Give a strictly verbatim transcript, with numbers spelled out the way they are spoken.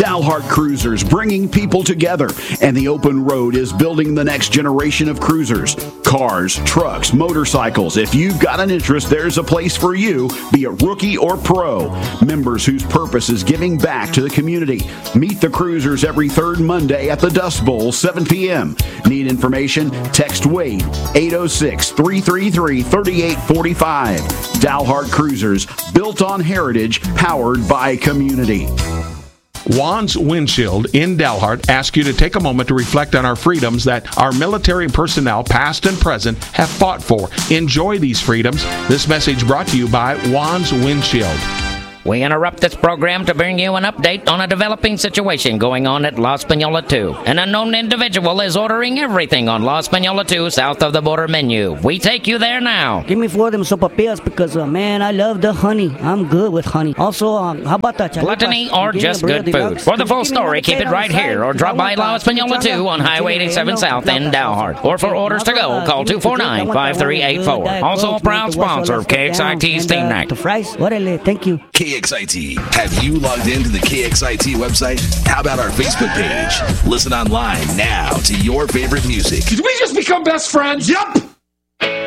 Dalhart Cruisers, bringing people together, and the open road is building the next generation of cruisers. Cars, trucks, motorcycles. If you've got an interest, there's a place for you, be it rookie or pro. Members whose purpose is giving back to the community. Meet the cruisers every third Monday at the Dust Bowl, seven p.m. Need information? Text Wade, eight oh six, three three three, three eight four five. Dalhart Cruisers, built on heritage, powered by community. Juan's Windshield in Dalhart asks you to take a moment to reflect on our freedoms that our military personnel, past and present, have fought for. Enjoy these freedoms. This message brought to you by Juan's Windshield. We interrupt this program to bring you an update on a developing situation going on at La Española two. An unknown individual is ordering everything on La Española two south of the border menu. We take you there now. Give me four of them sopapillas because, uh, man, I love the honey. I'm good with honey. Also, um, how about that? Gluttony or just good food? For the full story, keep it right here or drop by La Española two on Highway eighty-seven South in Dalhart. Or for orders to go, call two four nine, five three eight four. Also a proud sponsor of K X I T's Theme Night. The fries? Orale, thank you. K X I T. Have you logged into the K X I T website? How about our Facebook page? Listen online now to your favorite music. Did we just become best friends? Yup!